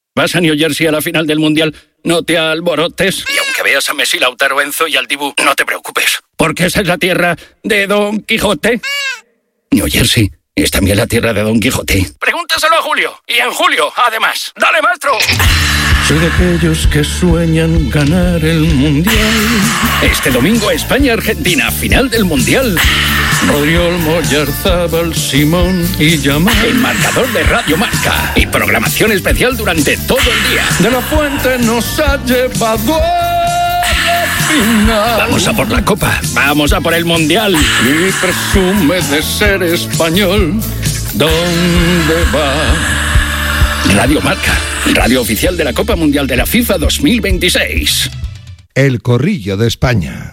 Vas a New Jersey a la final del Mundial, no te alborotes. Y aunque veas a Messi, Lautaro, Enzo y al Dibu, no te preocupes, porque esa es la tierra de Don Quijote. New Jersey es también la tierra de Don Quijote. Pregúntaselo a Julio. Y en julio, además. ¡Dale, maestro! Soy de aquellos que sueñan ganar el Mundial. Este domingo, España-Argentina, final del Mundial. Rodrigo, Oyarzábal, Simón y Yamal. El marcador de Radio Marca. Y programación especial durante todo el día. De la Fuente nos ha llevado a la final. Vamos a por la Copa. Vamos a por el Mundial. Y presume de ser español. ¿Dónde va? Radio Marca. Radio oficial de la Copa Mundial de la FIFA 2026. El Corrillo de España.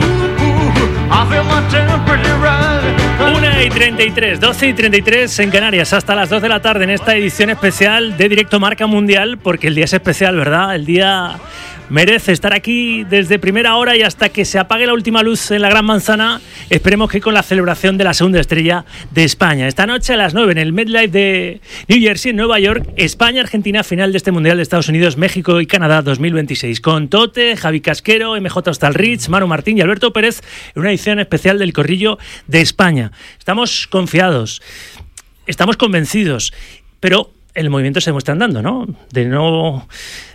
1:33, 12:33 en Canarias, hasta las 2 de la tarde en esta edición especial de Directo Marca Mundial, porque el día es especial, ¿verdad? El día merece estar aquí desde primera hora y hasta que se apague la última luz en la Gran Manzana. Esperemos que con la celebración de la segunda estrella de España. Esta noche a las 9 en el MetLife de New Jersey, en Nueva York, España-Argentina, final de este Mundial de Estados Unidos, México y Canadá 2026. Con Tote, Javi Casquero, MJ Hostalrich, Manu Martín y Alberto Pérez en una edición especial del Corrillo de España. Estamos confiados, estamos convencidos, pero el movimiento se demuestra andando, ¿no? De no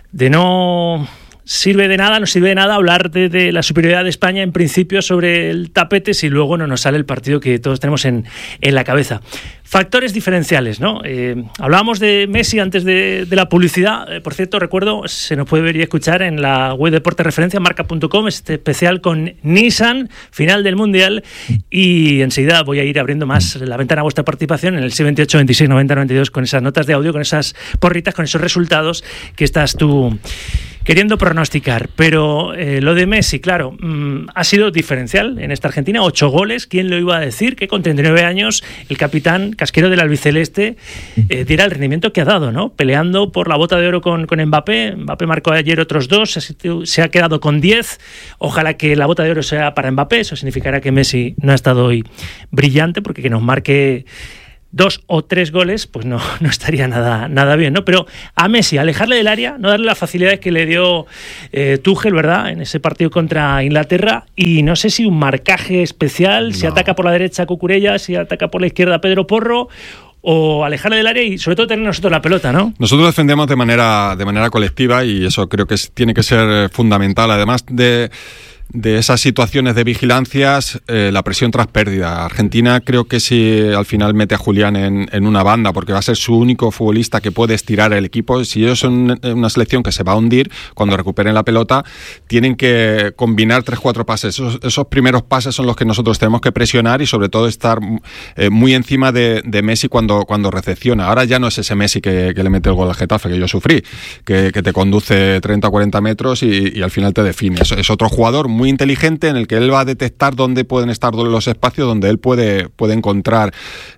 sirve de nada, no sirve de nada hablar de la superioridad de España en principio sobre el tapete si luego no nos sale el partido que todos tenemos en la cabeza. Factores diferenciales, ¿no? Hablábamos de Messi antes de la publicidad. Por cierto, recuerdo, se nos puede ver y escuchar en la web de Deporte Referencia, marca.com, este especial con Nissan, final del Mundial, y enseguida voy a ir abriendo más la ventana a vuestra participación en el 628 26 90 92 con esas notas de audio, con esas porritas, con esos resultados que estás tú queriendo pronosticar. Pero lo de Messi, claro, ha sido diferencial en esta Argentina. 8 goles, ¿quién lo iba a decir? Que con 39 años el capitán Casquero del albiceleste diera el rendimiento que ha dado, ¿no? Peleando por la bota de oro con Mbappé. Mbappé marcó ayer otros 2, se ha quedado con 10. Ojalá que la bota de oro sea para Mbappé. Eso significará que Messi no ha estado hoy brillante, porque que nos marque 2 o 3 goles, pues no estaría nada bien, ¿no? Pero a Messi, alejarle del área, no darle las facilidades que le dio Tuchel, ¿verdad?, en ese partido contra Inglaterra, y no sé si un marcaje especial, si ataca por la derecha Cucurella, si ataca por la izquierda Pedro Porro, o alejarle del área y sobre todo tener nosotros la pelota, ¿no? Nosotros defendemos de manera colectiva y eso creo que tiene que ser fundamental, además de esas situaciones de vigilancias, la presión tras pérdida. Argentina creo que si al final mete a Julián en una banda, porque va a ser su único futbolista que puede estirar el equipo, si ellos son una selección que se va a hundir, cuando recuperen la pelota, tienen que combinar 3-4 pases. Esos primeros pases son los que nosotros tenemos que presionar y sobre todo estar muy encima de Messi cuando recepciona. Ahora ya no es ese Messi que le mete el gol al Getafe, que yo sufrí, que te conduce 30 o 40 metros y al final te define. Es otro jugador muy inteligente en el que él va a detectar dónde pueden estar los espacios donde él puede encontrar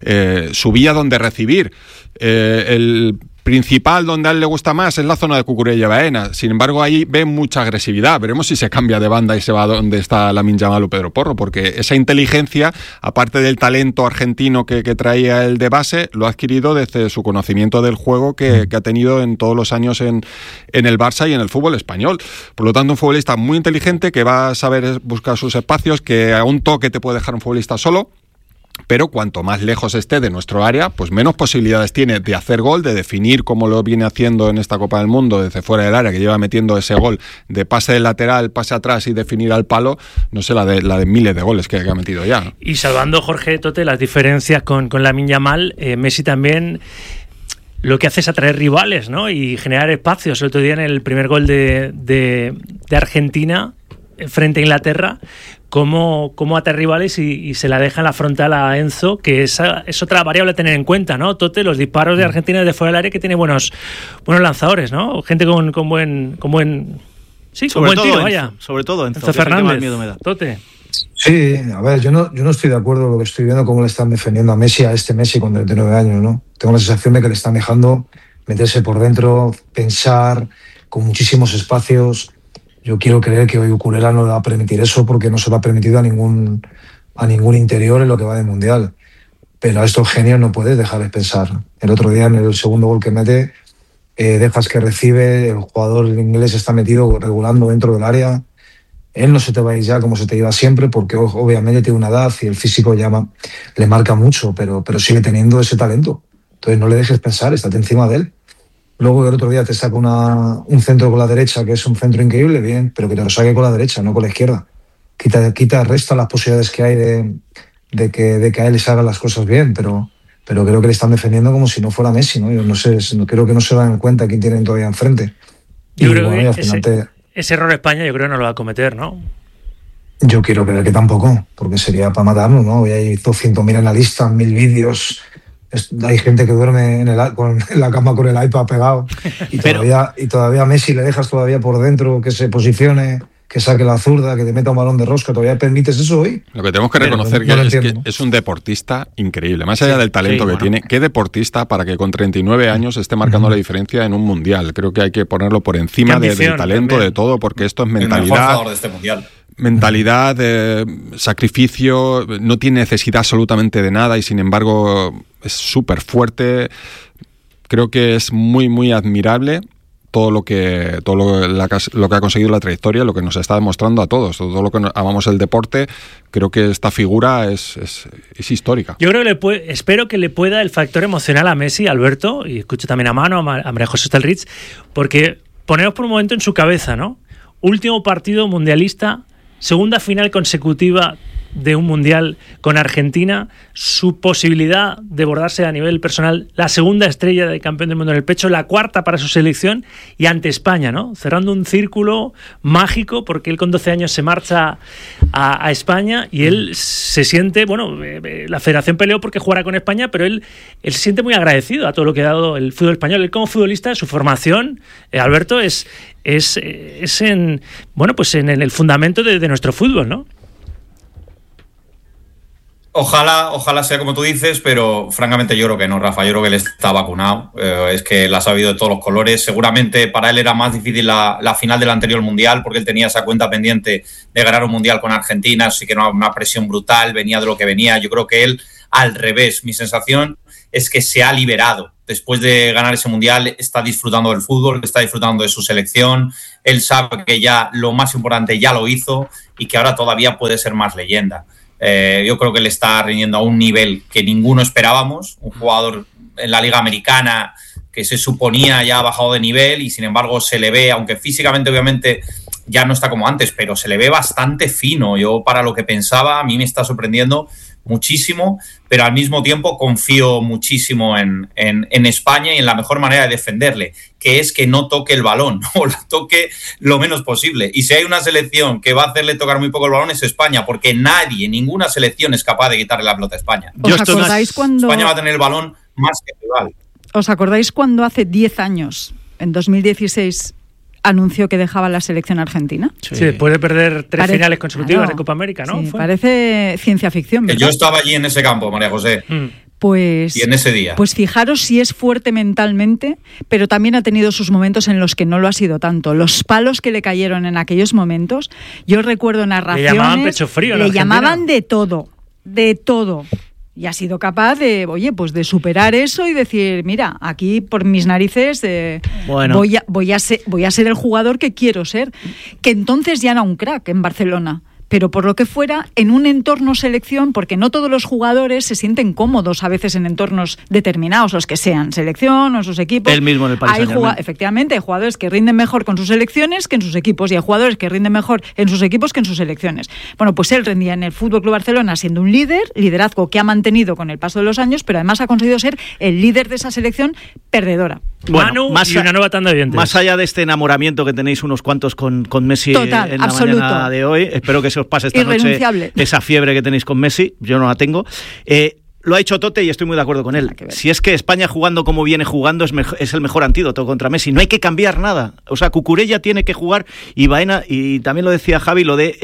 su vía donde recibir. El principal donde a él le gusta más es la zona de Cucurella y Baena. Sin embargo, ahí ve mucha agresividad. Veremos si se cambia de banda y se va donde está Lamine Yamal o Pedro Porro, porque esa inteligencia, aparte del talento argentino que traía él de base, lo ha adquirido desde su conocimiento del juego que ha tenido en todos los años en el Barça y en el fútbol español. Por lo tanto, un futbolista muy inteligente que va a saber buscar sus espacios, que a un toque te puede dejar un futbolista solo. Pero cuanto más lejos esté de nuestro área, pues menos posibilidades tiene de hacer gol, de definir como lo viene haciendo en esta Copa del Mundo desde fuera del área, que lleva metiendo ese gol de pase del lateral, pase atrás y definir al palo, no sé, la de miles de goles que ha metido ya, ¿no? Y salvando, Jorge Tote, las diferencias con Lamine Yamal, Messi también lo que hace es atraer rivales, ¿no? Y generar espacios. El otro día en el primer gol de Argentina frente a Inglaterra, cómo ata rivales y se la deja en la frontal a Enzo, que es otra variable a tener en cuenta, ¿no? Tote, los disparos de Argentina desde fuera del área, que tiene buenos lanzadores, ¿no? Gente con buen sí, con buen tiro, vaya. Sobre todo Enzo Fernández. Miedo me da. Tote. Sí, a ver, yo no estoy de acuerdo con lo que estoy viendo, cómo le están defendiendo a Messi con 39 años, ¿no? Tengo la sensación de que le están dejando meterse por dentro, pensar, con muchísimos espacios. Yo quiero creer que hoy Cucurella no le va a permitir eso, porque no se lo ha permitido a ningún interior en lo que va de Mundial. Pero a estos genios no puedes dejarles pensar. El otro día, en el segundo gol que mete, dejas que recibe, el jugador inglés está metido regulando dentro del área. Él no se te va a ir ya como se te iba siempre, porque obviamente tiene una edad y el físico le marca mucho, pero sigue teniendo ese talento. Entonces no le dejes pensar, estate encima de él. Luego el otro día te saca un centro con la derecha, que es un centro increíble, bien, pero que te lo saque con la derecha, no con la izquierda. Resta las posibilidades que hay de que a él le salgan las cosas bien, pero creo que le están defendiendo como si no fuera Messi, ¿no? Yo no sé, creo que no se dan cuenta quién tienen todavía enfrente. Yo creo que ese error España yo creo que no lo va a cometer, ¿no? Yo quiero creer que tampoco, porque sería para matarnos, ¿no? Ya hay 200.000 analistas, 1.000 vídeos. Hay gente que duerme en la cama con el iPad pegado y todavía a Messi le dejas todavía por dentro que se posicione, que saque la zurda, que te meta un balón de rosca. ¿Todavía permites eso hoy? Lo que tenemos que reconocer es que es un deportista increíble. Más allá del talento que tiene, ¿qué deportista para que con 39 años esté marcando la diferencia en un mundial? Creo que hay que ponerlo por encima del talento, también, de todo, porque esto es mentalidad. El mejor jugador de este mundial. Mentalidad, sacrificio, no tiene necesidad absolutamente de nada y sin embargo es súper fuerte. Creo que es muy, muy admirable todo lo que ha conseguido la trayectoria, lo que nos está demostrando a todos, todo lo que amamos el deporte. Creo que esta figura es histórica. Yo creo que espero que le pueda el factor emocional a Messi, Alberto, y escucho también a Manu, a María José Stelrich, porque ponemos por un momento en su cabeza, ¿no? Último partido mundialista, segunda final consecutiva de un mundial con Argentina, su posibilidad de bordarse a nivel personal, la segunda estrella de campeón del mundo en el pecho, la cuarta para su selección y ante España, ¿no? Cerrando un círculo mágico, porque él con 12 años se marcha a España y él se siente, bueno, la federación peleó porque jugara con España, pero él se siente muy agradecido a todo lo que ha dado el fútbol español. Él como futbolista, su formación, Alberto, es en el fundamento de nuestro fútbol, ¿no? Ojalá sea como tú dices, pero francamente yo creo que no, Rafa. Yo creo que él está vacunado. Es que él ha sabido de todos los colores. Seguramente para él era más difícil la final del anterior mundial, porque él tenía esa cuenta pendiente de ganar un mundial con Argentina, así que una presión brutal, venía de lo que venía. Yo creo que él, al revés, mi sensación es que se ha liberado. Después de ganar ese mundial, está disfrutando del fútbol, está disfrutando de su selección. Él sabe que ya lo más importante ya lo hizo y que ahora todavía puede ser más leyenda. Yo creo que le está rindiendo a un nivel que ninguno esperábamos. Un jugador en la Liga Americana que se suponía ya ha bajado de nivel y sin embargo se le ve, aunque físicamente obviamente ya no está como antes, pero se le ve bastante fino. Yo para lo que pensaba, a mí me está sorprendiendo muchísimo, pero al mismo tiempo confío muchísimo en España y en la mejor manera de defenderle, que es que no toque el balón o la toque lo menos posible. Y si hay una selección que va a hacerle tocar muy poco el balón es España, porque ninguna selección es capaz de quitarle la pelota a España. ¿Os acordáis cuando España va a tener el balón más que rival? ¿Os acordáis cuando hace 10 años, en 2016, anunció que dejaba la selección argentina? Sí, después de perder 3 finales consecutivas de Copa América, ¿no? Sí, parece ciencia ficción, ¿verdad? Yo estaba allí en ese campo, María José. Pues, y en ese día. Pues fijaros si es fuerte mentalmente, pero también ha tenido sus momentos en los que no lo ha sido tanto. Los palos que le cayeron en aquellos momentos, yo recuerdo narraciones... Le llamaban pecho frío. Le llamaban de todo. Y ha sido capaz de, de superar eso y decir, mira, aquí por mis narices voy a ser el jugador que quiero ser. Que entonces ya era un crack en Barcelona. Pero por lo que fuera, en un entorno selección, porque no todos los jugadores se sienten cómodos a veces en entornos determinados, los que sean selección o en sus equipos. Él mismo en el Paris Saint-Germain. Efectivamente, hay jugadores que rinden mejor con sus selecciones que en sus equipos, y hay jugadores que rinden mejor en sus equipos que en sus selecciones. Bueno, pues él rendía en el FC Barcelona siendo un liderazgo que ha mantenido con el paso de los años, pero además ha conseguido ser el líder de esa selección perdedora. Bueno, y una nueva tanda de oyentes. Más allá de este enamoramiento que tenéis unos cuantos con Messi en la mañana de hoy, espero que se os pase esta noche esa fiebre que tenéis con Messi. Yo no la tengo. Lo ha hecho Tote y estoy muy de acuerdo con él. Si es que España jugando como viene jugando es el mejor antídoto contra Messi. No hay que cambiar nada. O sea, Cucurella tiene que jugar y Baena, y también lo decía Javi, lo de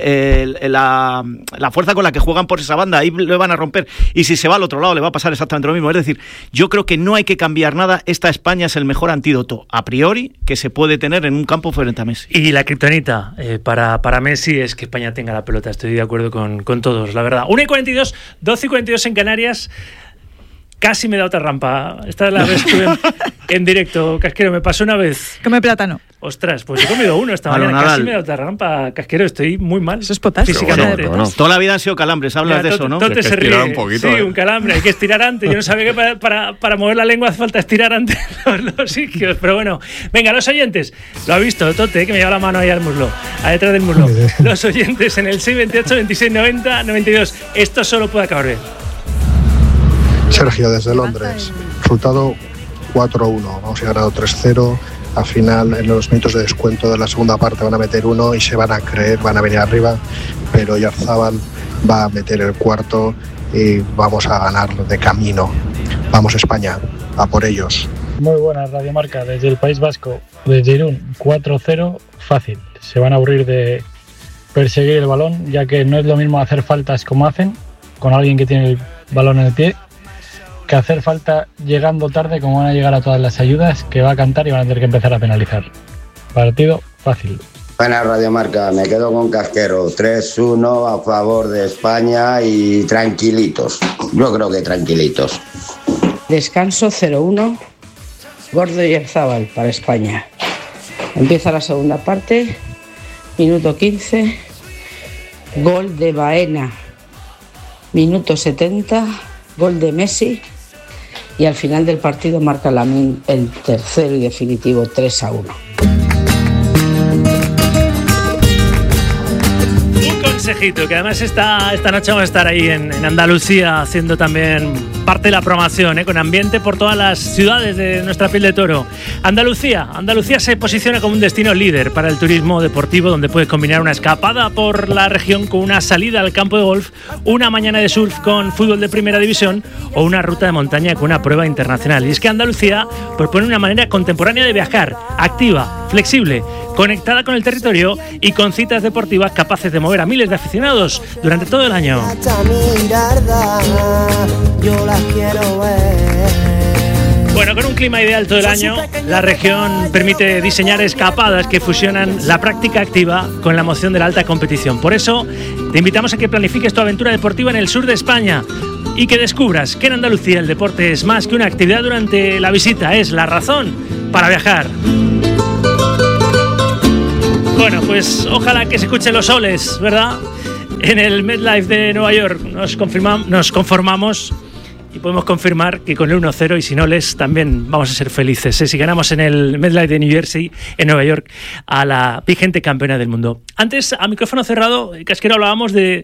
la fuerza con la que juegan por esa banda, ahí le van a romper. Y si se va al otro lado le va a pasar exactamente lo mismo. Es decir, yo creo que no hay que cambiar nada. Esta España es el mejor antídoto, a priori, que se puede tener en un campo frente a Messi. Y la kriptonita para Messi es que España tenga la pelota. Estoy de acuerdo con todos, la verdad. 1:42, 12:42 en Canarias. Casi me da otra rampa. Esta es la vez que estuve en directo, Casquero. Me pasó una vez. Come plátano. Ostras, pues he comido uno esta mañana. Casi me da otra rampa, Casquero. Estoy muy mal. Eso es potasio. Físicamente. Bueno. Toda la vida han sido calambres, hablas de eso, ¿no? Tote se ríe. Un poquito, sí, un calambre. Hay que estirar antes. Yo no sabía que para mover la lengua hace falta estirar antes los sitios. Pero bueno, venga, los oyentes. Lo ha visto Tote, que me lleva la mano ahí al muslo, a detrás del muslo. Los oyentes en el 628 26 90 92. Esto solo puede acabar bien. Sergio, desde Londres. Resultado 4-1. Vamos a ir ganado 3-0. Al final, en los minutos de descuento de la segunda parte van a meter uno y se van a creer, van a venir arriba. Pero Oyarzabal va a meter el cuarto y vamos a ganar de camino. Vamos España, a por ellos. Muy buena Radio Marca, desde el País Vasco, desde Irún, 4-0, fácil. Se van a aburrir de perseguir el balón, ya que no es lo mismo hacer faltas como hacen, con alguien que tiene el balón en el pie, que hacer falta llegando tarde, como van a llegar a todas las ayudas, que va a cantar y van a tener que empezar a penalizar. Partido fácil. Buena Radio Marca, me quedo con Casquero, 3-1 a favor de España y tranquilitos. Yo creo que tranquilitos. Descanso 0-1, Gordo y Oyarzabal para España. Empieza la segunda parte, minuto 15, gol de Baena, minuto 70, gol de Messi y al final del partido marca Lamine el tercero y definitivo 3-1. Que además esta noche vamos a estar ahí en Andalucía haciendo también parte de la programación, con ambiente por todas las ciudades de nuestra piel de toro. Andalucía se posiciona como un destino líder para el turismo deportivo, donde puedes combinar una escapada por la región con una salida al campo de golf, una mañana de surf con fútbol de primera división o una ruta de montaña con una prueba internacional. Y es que Andalucía propone una manera contemporánea de viajar, activa, flexible, conectada con el territorio y con citas deportivas capaces de mover a miles de aficionados durante todo el año. Bueno, con un clima ideal todo el año, la región permite diseñar escapadas que fusionan la práctica activa con la emoción de la alta competición. Por eso, te invitamos a que planifiques tu aventura deportiva en el sur de España y que descubras que en Andalucía el deporte es más que una actividad durante la visita, es la razón para viajar. Bueno, pues ojalá que se escuchen los soles, ¿verdad? En el MetLife de Nueva York nos conformamos y podemos confirmar que con el 1-0 y si no les también vamos a ser felices. Si ganamos en el MetLife de New Jersey, en Nueva York, a la vigente campeona del mundo. Antes, a micrófono cerrado, Casquero, hablábamos de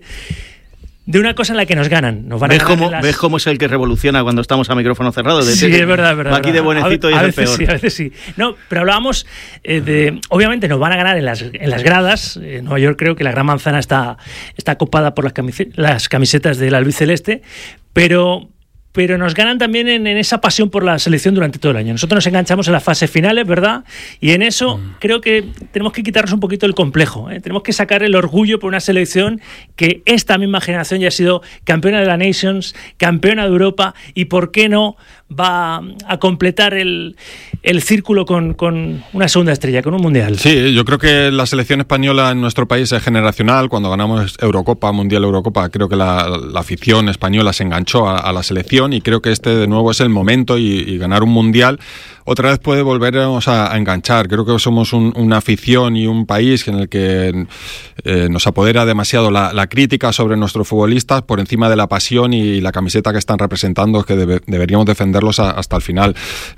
una cosa en la que nos ganan. Nos van ¿Ves cómo es el que revoluciona cuando estamos a micrófono cerrado? Sí, es verdad. Va aquí de buenecito y es el peor. Sí, a veces sí. No, pero hablábamos obviamente nos van a ganar en las gradas. En Nueva York creo que la Gran Manzana está copada por las camisetas del albiceleste, pero nos ganan también en esa pasión por la selección durante todo el año. Nosotros nos enganchamos en las fases finales, ¿verdad? Y en eso creo que tenemos que quitarnos un poquito el complejo, ¿eh? Tenemos que sacar el orgullo por una selección que esta misma generación ya ha sido campeona de la Nations, campeona de Europa y, ¿por qué no?, va a completar el círculo con una segunda estrella, con un mundial. Sí, yo creo que la selección española en nuestro país es generacional. Cuando ganamos Eurocopa, Mundial Eurocopa, creo que la afición española se enganchó a la selección y creo que este de nuevo es el momento y ganar un mundial otra vez puede volvernos a enganchar. Creo que somos una afición y un país en el que nos apodera demasiado la crítica sobre nuestros futbolistas por encima de la pasión y la camiseta que están representando, que deberíamos defenderlos hasta el final.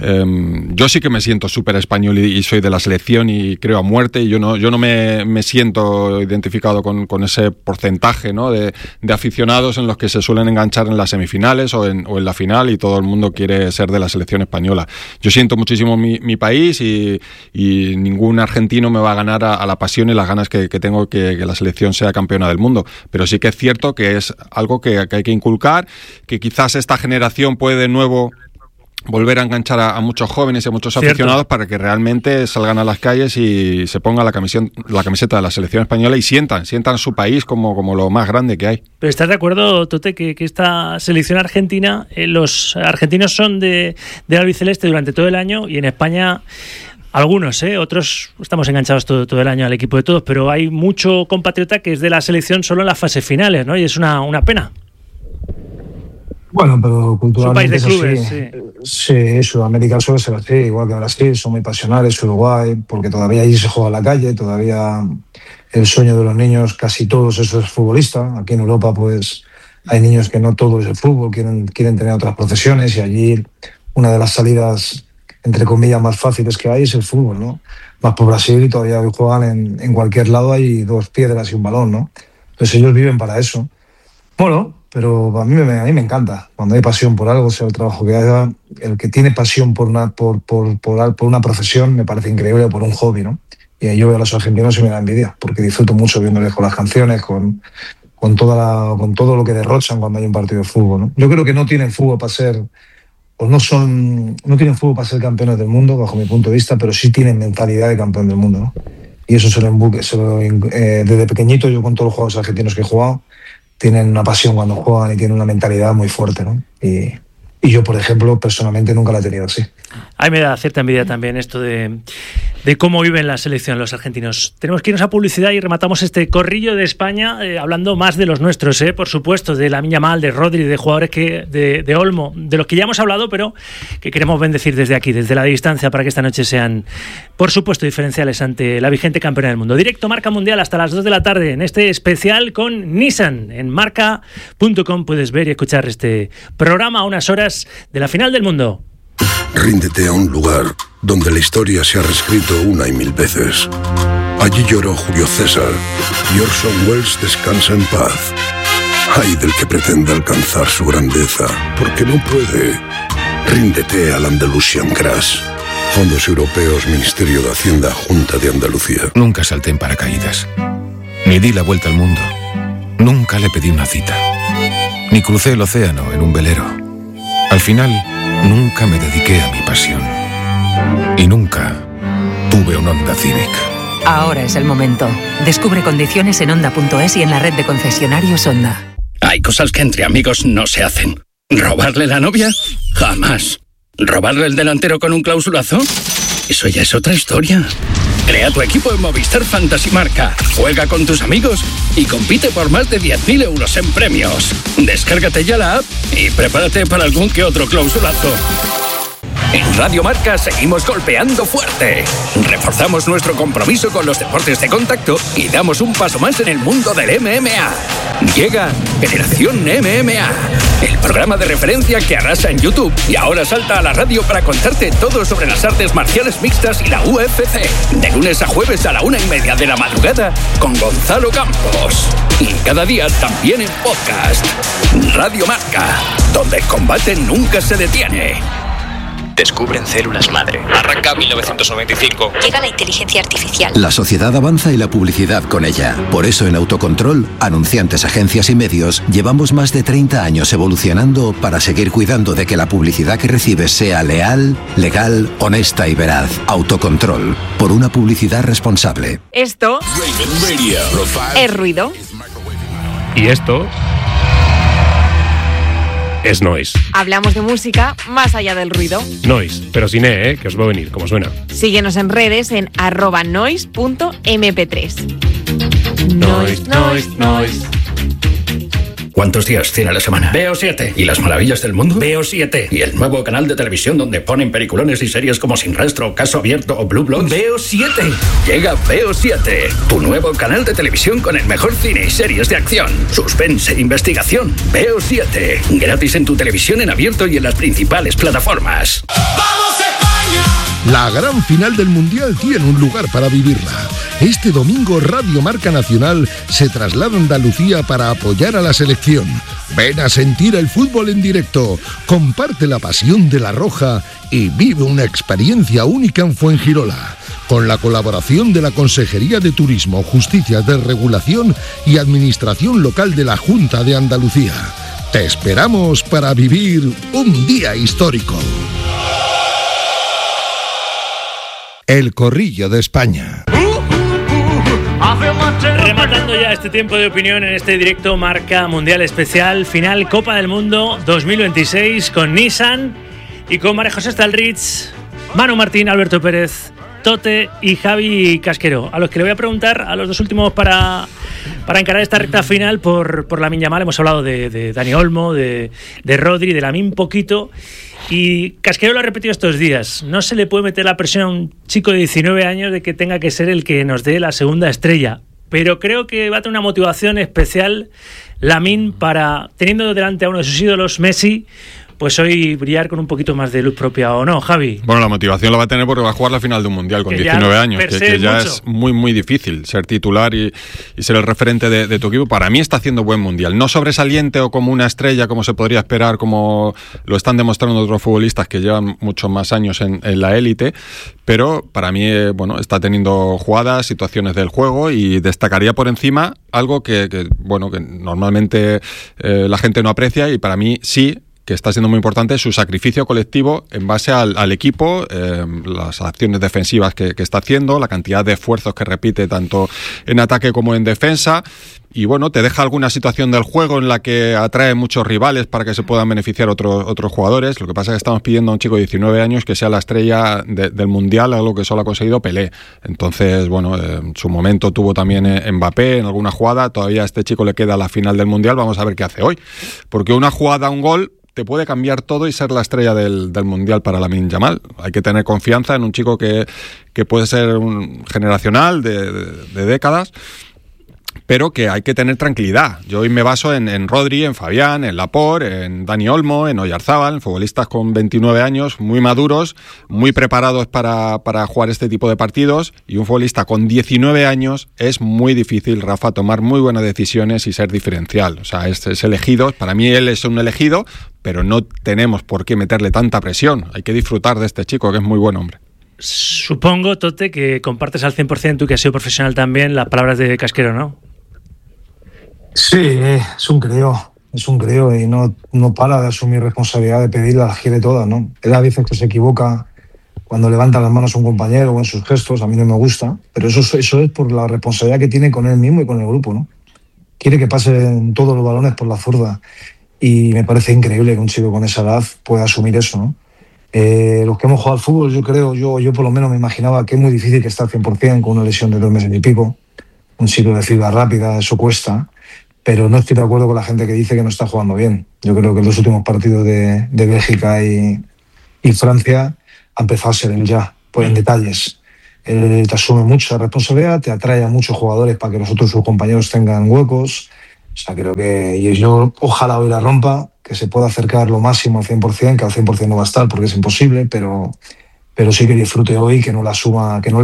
Yo sí que me siento súper español y soy de la selección y creo a muerte, y yo no me siento identificado con ese porcentaje, ¿no?, de aficionados en los que se suelen enganchar en las semifinales o en la final y todo el mundo quiere ser de la selección española. Yo siento muchísimo mi país y ningún argentino me va a ganar a la pasión y las ganas que tengo que la selección sea campeona del mundo, pero sí que es cierto que es algo que hay que inculcar, que quizás esta generación puede de nuevo volver a enganchar a muchos jóvenes y a muchos aficionados para que realmente salgan a las calles y se pongan la camiseta de la selección española y sientan su país como lo más grande que hay. Pero ¿estás de acuerdo, Tote, que esta selección argentina, los argentinos son de albiceleste durante todo el año y en España algunos, otros estamos enganchados todo el año al equipo de todos, pero hay mucho compatriota que es de la selección solo en las fases finales, ¿no? Y es una pena. Bueno, pero culturalmente su país de clubes, sí, Sudamérica suele ser así, igual que Brasil, son muy pasionales, Uruguay, porque todavía allí se juega en la calle, todavía el sueño de los niños, casi todos eso es futbolista. Aquí en Europa, pues hay niños que no todo es el fútbol, quieren tener otras profesiones, y allí una de las salidas, entre comillas, más fáciles que hay es el fútbol, ¿no? Más por Brasil, y todavía juegan en cualquier lado, hay 2 piedras y un balón, ¿no? Entonces ellos viven para eso. Bueno, pero a mí me encanta. Cuando hay pasión por algo, sea el trabajo que haga, el que tiene pasión por una profesión, me parece increíble, por un hobby, ¿no? Y yo veo a los argentinos y me da envidia, porque disfruto mucho viéndoles con las canciones, con todo lo que derrochan cuando hay un partido de fútbol, ¿no? Yo creo que no tienen fútbol para ser, no tienen fútbol para ser campeones del mundo, bajo mi punto de vista, pero sí tienen mentalidad de campeón del mundo, ¿no? Y eso desde pequeñito, yo con todos los jugadores argentinos que he jugado, tienen una pasión cuando juegan y tienen una mentalidad muy fuerte, ¿no? Y yo, por ejemplo, personalmente nunca la he tenido así. A mí me da cierta envidia también esto de cómo viven la selección los argentinos. Tenemos que irnos a publicidad y rematamos este corrillo de España hablando más de los nuestros, por supuesto, de Lamine Yamal, de Rodri, de jugadores de Olmo, de los que ya hemos hablado, pero que queremos bendecir desde aquí, desde la distancia, para que esta noche sean, por supuesto, diferenciales ante la vigente campeona del mundo. Directo Marca Mundial hasta las 2 de la tarde en este especial con Nissan. En marca.com puedes ver y escuchar este programa a unas horas de la final del mundo. Ríndete a un lugar donde la historia se ha reescrito 1 y 1000 veces. Allí lloró Julio César y Orson Welles descansa en paz. Ay del que pretenda alcanzar su grandeza, porque no puede. Ríndete al Andalusian Crash. Fondos Europeos, Ministerio de Hacienda, Junta de Andalucía. Nunca salté en paracaídas, ni di la vuelta al mundo, nunca le pedí una cita, ni crucé el océano en un velero. Al final, nunca me dediqué a mi pasión. Y nunca tuve un Honda Civic. Ahora es el momento. Descubre condiciones en Honda.es y en la red de concesionarios Honda. Hay cosas que entre amigos no se hacen. ¿Robarle la novia? Jamás. ¿Robarle el delantero con un clausulazo? Eso ya es otra historia. Crea tu equipo en Movistar Fantasy Marca. Juega con tus amigos y compite por más de 10.000 euros en premios. Descárgate ya la app y prepárate para algún que otro clausulazo. En Radio Marca seguimos golpeando fuerte. Reforzamos nuestro compromiso con los deportes de contacto y damos un paso más en el mundo del MMA. Llega Generación MMA, el programa de referencia que arrasa en YouTube y ahora salta a la radio para contarte todo sobre las artes marciales mixtas y la UFC. De lunes a jueves a la 1:30 de la madrugada con Gonzalo Campos. Y cada día también en podcast. Radio Marca, donde el combate nunca se detiene. Descubren células madre. Arranca 1995. Llega la inteligencia artificial. La sociedad avanza y la publicidad con ella. Por eso en Autocontrol, anunciantes, agencias y medios, llevamos más de 30 años evolucionando para seguir cuidando de que la publicidad que recibes sea leal, legal, honesta y veraz. Autocontrol. Por una publicidad responsable. Esto es ruido. Y esto es noise. Hablamos de música más allá del ruido. Noise, pero sin que os va a venir, como suena. Síguenos en redes en @noise.mp3. Noise. ¿Cuántos días tiene la semana? Veo 7. ¿Y las maravillas del mundo? Veo 7. ¿Y el nuevo canal de televisión donde ponen peliculones y series como Sin Rastro, Caso Abierto o Blue Bloods? Veo 7. Llega Veo 7, tu nuevo canal de televisión con el mejor cine y series de acción, suspense e investigación. Veo 7. Gratis en tu televisión en abierto y en las principales plataformas. ¡Vamos España! La gran final del Mundial tiene un lugar para vivirla. Este domingo Radio Marca Nacional se traslada a Andalucía para apoyar a la selección. Ven a sentir el fútbol en directo, comparte la pasión de la Roja y vive una experiencia única en Fuengirola. Con la colaboración de la Consejería de Turismo, Justicia de Regulación y Administración Local de la Junta de Andalucía. Te esperamos para vivir un día histórico. El Corrillo de España. Rematando ya este tiempo de opinión en este directo Marca Mundial especial, final Copa del Mundo 2026 con Nissan y con María José Stalrich, Manu Martín, Alberto Pérez, Tote y Javi Casquero, a los que le voy a preguntar, a los dos últimos para encarar esta recta final por Lamine Yamal. Hemos hablado de Dani Olmo, de Rodri, de Lamine poquito. Y Casquero lo ha repetido estos días. No se le puede meter la presión a un chico de 19 años de que tenga que ser el que nos dé la segunda estrella. Pero creo que va a tener una motivación especial Lamine para, teniendo delante a uno de sus ídolos, Messi, pues hoy brillar con un poquito más de luz propia, ¿o no, Javi? Bueno, la motivación la va a tener porque va a jugar la final de un Mundial con 19 años, que ya es muy, muy difícil ser titular y ser el referente de tu equipo. Para mí está haciendo buen Mundial. No sobresaliente o como una estrella, como se podría esperar, como lo están demostrando otros futbolistas que llevan muchos más años en la élite, pero para mí, está teniendo jugadas, situaciones del juego, y destacaría por encima algo que normalmente la gente no aprecia, y para mí sí, que está siendo muy importante, su sacrificio colectivo en base al equipo, las acciones defensivas que está haciendo, la cantidad de esfuerzos que repite tanto en ataque como en defensa, y te deja alguna situación del juego en la que atrae muchos rivales para que se puedan beneficiar otros jugadores. Lo que pasa es que estamos pidiendo a un chico de 19 años que sea la estrella del Mundial, algo que solo ha conseguido Pelé. Entonces, en su momento tuvo también Mbappé en alguna jugada. Todavía a este chico le queda la final del Mundial. Vamos a ver qué hace hoy, porque una jugada, un gol, te puede cambiar todo y ser la estrella del Mundial para Lamine Yamal. Hay que tener confianza en un chico que puede ser un generacional de décadas, pero que hay que tener tranquilidad. Yo hoy me baso en Rodri, en Fabián, en Laporte, en Dani Olmo, en Oyarzábal, futbolistas con 29 años, muy maduros, muy preparados para jugar este tipo de partidos, y un futbolista con 19 años es muy difícil, Rafa, tomar muy buenas decisiones y ser diferencial. O sea, es elegido, para mí él es un elegido, pero no tenemos por qué meterle tanta presión. Hay que disfrutar de este chico, que es muy buen hombre. Supongo, Tote, que compartes al 100%, tú que has sido profesional también, las palabras de Casquero, ¿no? Sí, es un crío y no para de asumir responsabilidad, de pedirla, las quiere todas, ¿no? Él a veces que se equivoca cuando levanta las manos a un compañero o en sus gestos, a mí no me gusta, pero eso es por la responsabilidad que tiene con él mismo y con el grupo, ¿no? Quiere que pasen todos los balones por la zurda, y me parece increíble que un chico con esa edad pueda asumir eso, ¿no? Los que hemos jugado al fútbol, yo por lo menos me imaginaba que es muy difícil que esté al 100% con una lesión de 2 meses y pico. Un chico de fibra rápida, eso cuesta. Pero no estoy de acuerdo con la gente que dice que no está jugando bien. Yo creo que en los últimos partidos de Bélgica y Francia ha empezado a ser él ya, pues en detalles. Él te asume mucha responsabilidad, te atrae a muchos jugadores para que sus compañeros tengan huecos. O sea, creo que yo ojalá hoy la rompa, que se pueda acercar lo máximo al 100%, que al 100% no va a estar porque es imposible, pero sí que disfrute hoy, que no la suma, que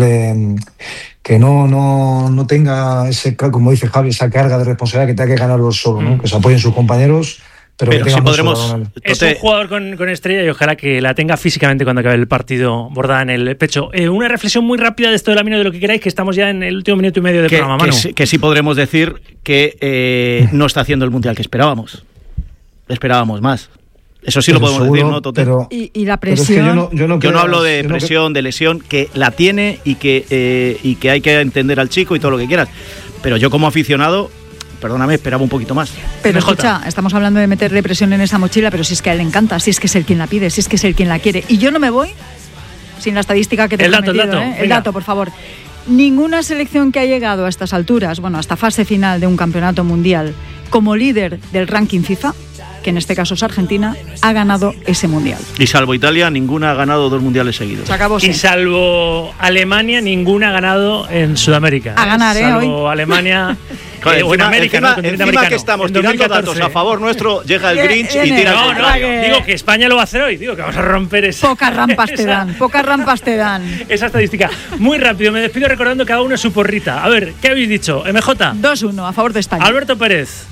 no tenga ese, como dice Javi, esa carga de responsabilidad que tenga que ganarlo solo, ¿no? Que se apoyen sus compañeros, pero que sí podremos. Es un jugador con estrella, y ojalá que la tenga físicamente cuando acabe el partido bordada en el pecho. Una reflexión muy rápida de esto de Lamine, de lo que queráis, que estamos ya en el último minuto y medio de programa, Manu. Que sí podremos decir que no está haciendo el Mundial que esperábamos. Esperábamos más. Eso sí, pero lo podemos seguro, decir, ¿no, Tote? ¿Y la presión? Es que yo no hablo de presión, de lesión, que la tiene y que hay que entender al chico y todo lo que quieras. Pero yo como aficionado, perdóname, esperaba un poquito más. Pero escucha, estamos hablando de meterle presión en esa mochila, pero si es que a él le encanta, si es que es él quien la pide, si es que es él quien la quiere. Y yo no me voy sin la estadística que te he prometido. El dato, por favor. Ninguna selección que ha llegado a estas alturas, hasta fase final de un campeonato mundial, como líder del ranking FIFA, que en este caso es Argentina, ha ganado ese mundial. Y salvo Italia, ninguna ha ganado 2 mundiales seguidos. Se acabó, sí. Y salvo Alemania, ninguna ha ganado en Sudamérica. A ganar, salvo hoy. Alemania. O en América, encima que estamos tirando datos a favor nuestro, llega el Grinch y tira. No, digo que España lo va a hacer hoy. Digo que vamos a romper esa. Pocas rampas te dan. Esa estadística. Muy rápido, me despido recordando cada uno su porrita. A ver, ¿qué habéis dicho? MJ. 2-1 a favor de España. Alberto Pérez.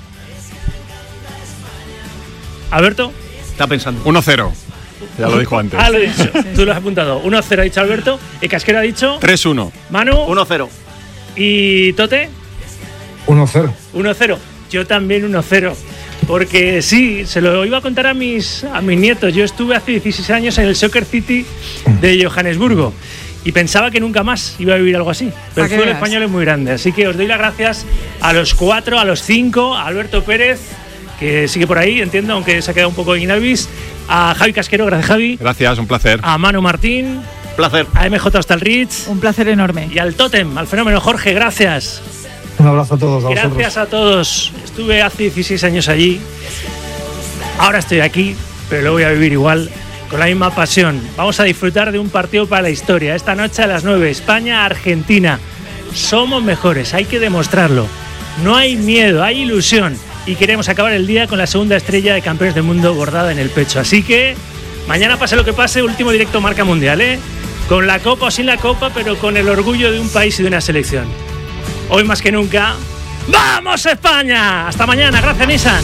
Alberto. Está pensando. 1-0. Ya lo dijo antes. Lo he dicho. Tú lo has apuntado. 1-0 ha dicho Alberto. Casquero ha dicho 3-1. Manu 1-0. ¿Y Tote? 1-0. 1-0. Yo también 1-0. Porque sí, se lo iba a contar a mis nietos. Yo estuve hace 16 años en el Soccer City de Johannesburgo y pensaba que nunca más iba a vivir algo así. Pero el fútbol español es muy grande. Así que os doy las gracias a los 4, a los 5, a Alberto Pérez, que sigue por ahí, entiendo, aunque se ha quedado un poco in albis, a Javi Casquero, gracias Javi. Gracias, un placer. A Manu Martín, Placer. A MJ hasta el Ritz. Un placer enorme. Y al Tótem, al Fenómeno. Jorge, gracias. Un abrazo a todos. Gracias a todos. Estuve hace 16 años allí. Ahora estoy aquí, pero lo voy a vivir igual, con la misma pasión. Vamos a disfrutar de un partido para la historia. Esta noche a las 9, España-Argentina. Somos mejores, hay que demostrarlo. No hay miedo, hay ilusión. Y queremos acabar el día con la segunda estrella de campeones del mundo bordada en el pecho. Así que mañana, pase lo que pase, último directo Marca Mundial, ¿eh? Con la copa o sin la copa, pero con el orgullo de un país y de una selección. Hoy más que nunca, ¡vamos España! Hasta mañana, gracias Nissan.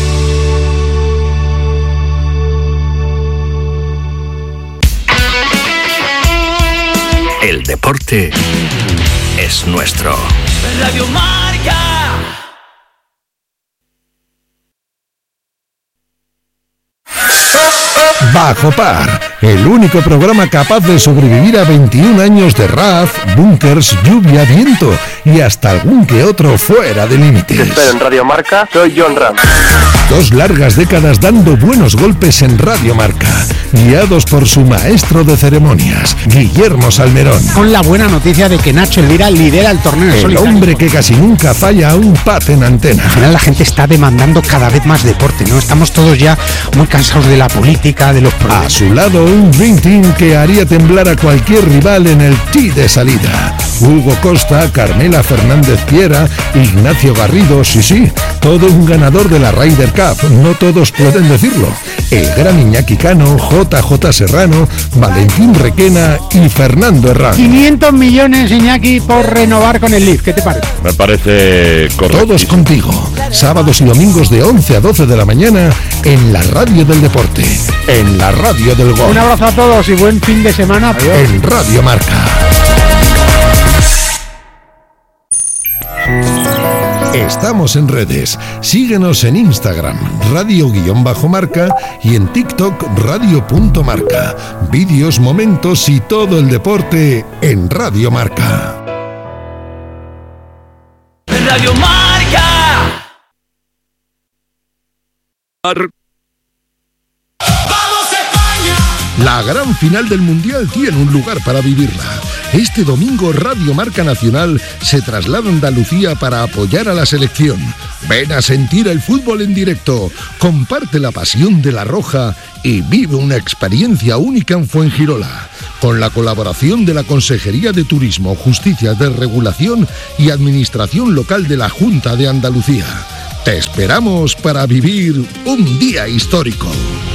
El deporte es nuestro. Radio Marca. Bajo Par, el único programa capaz de sobrevivir a 21 años de RAF, búnkers, lluvia, viento y hasta algún que otro fuera de límites. Te espero en Radio Marca, soy John Ram. 2 largas décadas dando buenos golpes en Radio Marca, guiados por su maestro de ceremonias, Guillermo Salmerón. Con la buena noticia de que Nacho Elvira lidera el torneo. El hombre que casi nunca falla a un pat en antena. Al final la gente está demandando cada vez más deporte, ¿no? Estamos todos ya muy cansados de la política, de los problemas. A su lado un Dream Team que haría temblar a cualquier rival en el tee de salida. Hugo Costa, Carmela Fernández Piera, Ignacio Garrido, sí, todo un ganador de la Ryder Cup, no todos pueden decirlo. El gran Iñaki Cano, JJ Serrano, Valentín Requena y Fernando Herrán. 500 millones, Iñaki, por renovar con el Leaf, ¿qué te parece? Me parece correcto. Todos contigo, sábados y domingos de 11 a 12 de la mañana en la radio del deporte, en la radio del gol. Un abrazo a todos y buen fin de semana. Adiós. En Radio Marca. Estamos en redes. Síguenos en Instagram, radio_marca y en TikTok, radio.marca. Vídeos, momentos y todo el deporte en Radio Marca. Radio Marca. ¡Vamos España! La gran final del Mundial tiene un lugar para vivirla. Este domingo Radio Marca Nacional se traslada a Andalucía para apoyar a la selección. Ven a sentir el fútbol en directo, comparte la pasión de la Roja y vive una experiencia única en Fuengirola. Con la colaboración de la Consejería de Turismo, Justicia de Regulación y Administración Local de la Junta de Andalucía. Te esperamos para vivir un día histórico.